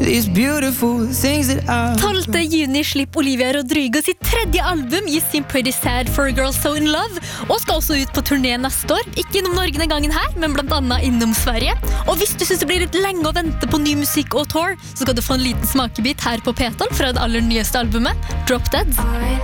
these beautiful things that I 12. juni slipper Olivia Rodrigo sitt tredje album Gitt sin Pretty Sad for a Girl So In Love og skal også ut på turné neste år. Ikke innom Norge denne gangen her, men blant annet innom Sverige. Og hvis du synes det blir litt lenge å vente på ny musikk og tour, så skal du få en liten smakebit her på P12 fra det aller nyeste albumet, Drop Dead.